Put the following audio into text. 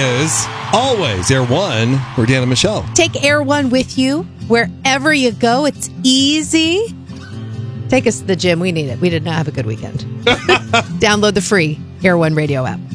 is always Air One. We're Dan and Michelle. Take Air One with you wherever you go. It's easy. Take us to the gym. We need it. We did not have a good weekend. Download the free Air One radio app.